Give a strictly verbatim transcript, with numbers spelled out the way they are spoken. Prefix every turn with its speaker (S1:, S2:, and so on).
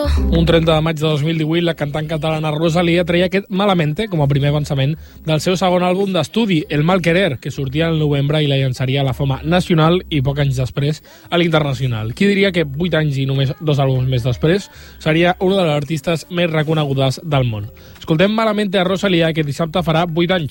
S1: Un trenta de maig de dos mil divuit, la cantant catalana Rosalía treia aquest Malamente com a primer avançament del seu segon àlbum d'estudi, El Mal Querer, que sortia al novembre i la llançaria a la fama nacional i poc anys després a l'internacional. Qui diria que vuit anys i només dos àlbums més després seria una de les artistes més reconegudes del món. Escoltem Malamente a Rosalía, que dissabte farà vuit anys.